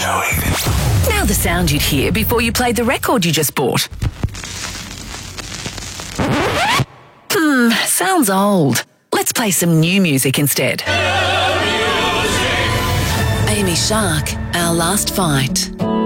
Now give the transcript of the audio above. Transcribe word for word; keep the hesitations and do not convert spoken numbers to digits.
Now the sound you'd hear before you played the record you just bought. Hmm, sounds old. Let's play some new music instead. Amy Shark, Our Last Fight.